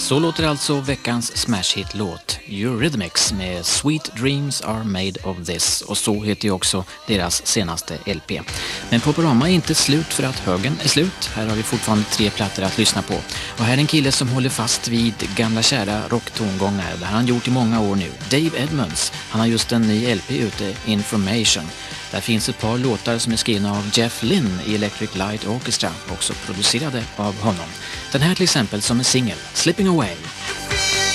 Så låter alltså veckans smash-hit-låt Eurythmics med Sweet Dreams Are Made of This, och så heter ju också deras senaste LP. Men Poporama är inte slut för att högen är slut. Här har vi fortfarande 3 plattor att lyssna på. Och här är en kille som håller fast vid gamla kära rocktongångar. Det har han gjort i många år nu. Dave Edmunds, han har just en ny LP ute, Information. Där finns ett par låtar som är skrivna av Jeff Lynne i Electric Light Orchestra, också producerade av honom. Den här till exempel som en singel, Slipping Away.